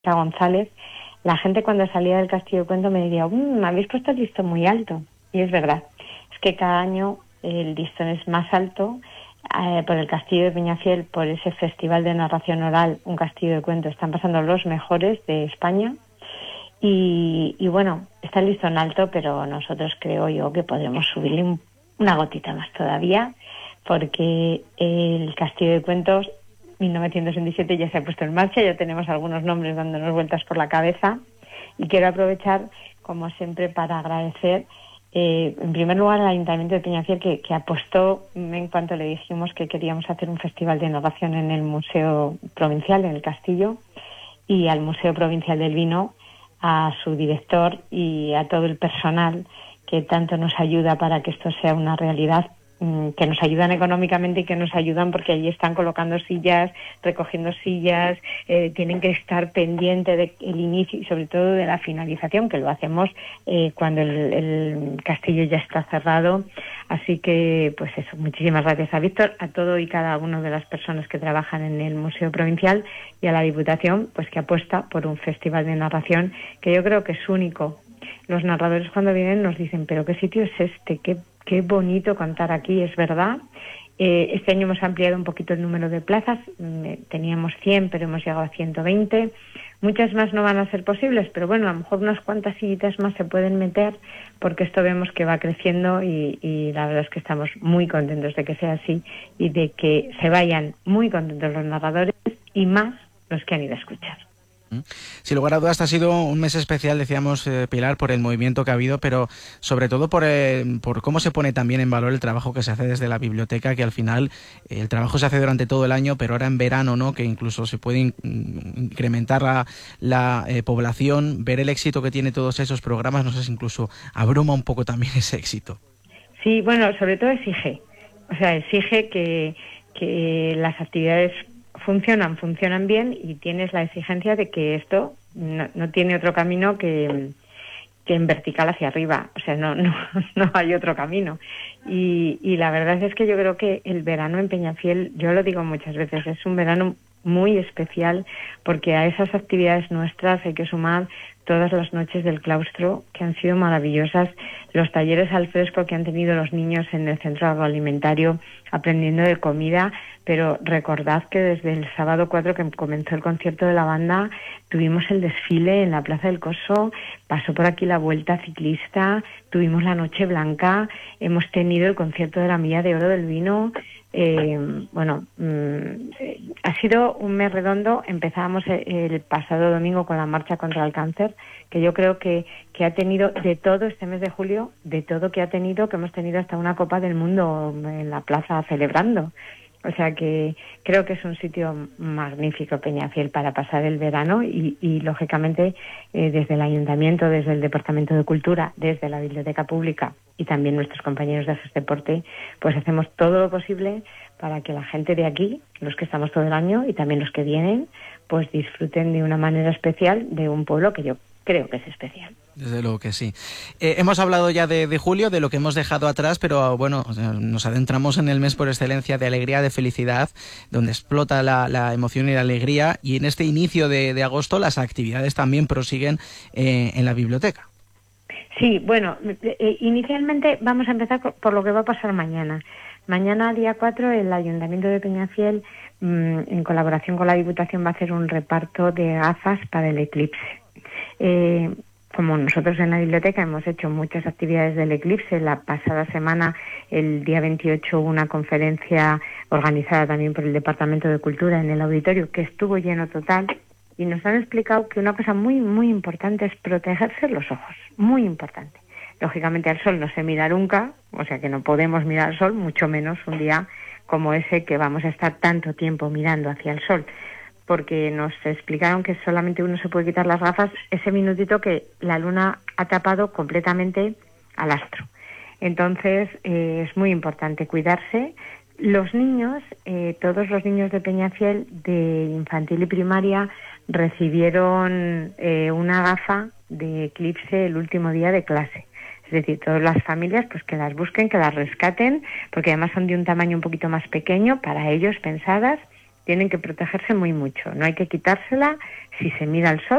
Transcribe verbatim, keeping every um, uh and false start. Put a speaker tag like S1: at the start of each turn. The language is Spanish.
S1: González, la gente cuando salía del Castillo de Cuento me diría, mmm, me habéis puesto el listón muy alto. Y es verdad, es que cada año el listón es más alto eh, por el Castillo de Peñafiel, por ese festival de narración oral, un Castillo de Cuento. Están pasando los mejores de España y, y bueno, está el listón alto, pero nosotros creo yo que podremos subirle un, una gotita más todavía, porque el Castillo de Cuentos mil novecientos veintisiete ya se ha puesto en marcha, ya tenemos algunos nombres dándonos vueltas por la cabeza y quiero aprovechar, como siempre, para agradecer eh, en primer lugar al Ayuntamiento de Peñafiel que, que apostó en cuanto le dijimos que queríamos hacer un festival de narración en el Museo Provincial, en el Castillo, y al Museo Provincial del Vino, a su director y a todo el personal que tanto nos ayuda para que esto sea una realidad, que nos ayudan económicamente y que nos ayudan porque allí están colocando sillas, recogiendo sillas, eh, tienen que estar pendiente del inicio y sobre todo de la finalización, que lo hacemos eh, cuando el, el castillo ya está cerrado. Así que, pues eso, muchísimas gracias a Víctor, a todo y cada una de las personas que trabajan en el Museo Provincial y a la Diputación, pues que apuesta por un festival de narración que yo creo que es único. Los narradores cuando vienen nos dicen, pero ¿qué sitio es este? ¿Qué Qué bonito contar aquí, es verdad. Eh, este año hemos ampliado un poquito el número de plazas, eh, teníamos cien, pero hemos llegado a ciento veinte. Muchas más no van a ser posibles, pero bueno, a lo mejor unas cuantas sillitas más se pueden meter, porque esto vemos que va creciendo y, y la verdad es que estamos muy contentos de que sea así y de que se vayan muy contentos los narradores y más los que han ido a escuchar.
S2: Sin lugar a dudas, ha sido un mes especial, decíamos, eh, Pilar, por el movimiento que ha habido, pero sobre todo por, eh, por cómo se pone también en valor el trabajo que se hace desde la biblioteca, que al final eh, el trabajo se hace durante todo el año, pero ahora en verano, ¿no?, que incluso se puede in- incrementar la, la eh, población, ver el éxito que tiene todos esos programas, no sé si incluso abruma un poco también ese éxito.
S1: Sí, bueno, sobre todo exige, o sea, exige que, que las actividades funcionan, funcionan bien y tienes la exigencia de que esto no, no tiene otro camino que, que en vertical hacia arriba, o sea, no, no, no hay otro camino. Y, y la verdad es que yo creo que el verano en Peñafiel, yo lo digo muchas veces, es un verano muy especial porque a esas actividades nuestras hay que sumar todas las noches del claustro, que han sido maravillosas, los talleres al fresco que han tenido los niños en el centro agroalimentario aprendiendo de comida, pero recordad que desde el sábado cuatro que comenzó el concierto de la banda, tuvimos el desfile en la Plaza del Coso, pasó por aquí la Vuelta Ciclista, tuvimos la Noche Blanca, hemos tenido el concierto de la Milla de Oro del Vino. Eh, bueno, mmm, ha sido un mes redondo. Empezábamos el pasado domingo con la marcha contra el cáncer, que yo creo que, que ha tenido de todo este mes de julio, de todo que ha tenido, que hemos tenido hasta una Copa del Mundo en la plaza celebrando. O sea que creo que es un sitio magnífico, Peñafiel, para pasar el verano y, y lógicamente, eh, desde el Ayuntamiento, desde el Departamento de Cultura, desde la Biblioteca Pública y también nuestros compañeros de Asesdeporte, pues hacemos todo lo posible para que la gente de aquí, los que estamos todo el año y también los que vienen, pues disfruten de una manera especial de un pueblo que yo creo que es especial.
S2: Desde luego que sí. Eh, hemos hablado ya de, de julio, de lo que hemos dejado atrás, pero bueno, nos adentramos en el mes por excelencia de alegría, de felicidad, donde explota la, la emoción y la alegría, y en este inicio de, de agosto las actividades también prosiguen eh, en la biblioteca.
S1: Sí, bueno, eh, inicialmente vamos a empezar por lo que va a pasar mañana. Mañana, día cuatro, el Ayuntamiento de Peñafiel, mmm, en colaboración con la Diputación, va a hacer un reparto de gafas para el eclipse. Eh, Como nosotros en la biblioteca hemos hecho muchas actividades del eclipse, la pasada semana, el día veintiocho, una conferencia organizada también por el Departamento de Cultura en el auditorio, que estuvo lleno total, y nos han explicado que una cosa muy, muy importante es protegerse los ojos, muy importante. Lógicamente al sol no se mira nunca, o sea que no podemos mirar al sol, mucho menos un día como ese que vamos a estar tanto tiempo mirando hacia el sol, porque nos explicaron que solamente uno se puede quitar las gafas ese minutito que la luna ha tapado completamente al astro. Entonces eh, es muy importante cuidarse. Los niños, eh, todos los niños de Peñafiel, de infantil y primaria, recibieron eh, una gafa de eclipse el último día de clase. Es decir, todas las familias pues que las busquen, que las rescaten, porque además son de un tamaño un poquito más pequeño, para ellos pensadas, tienen que protegerse muy mucho. No hay que quitársela si se mira al sol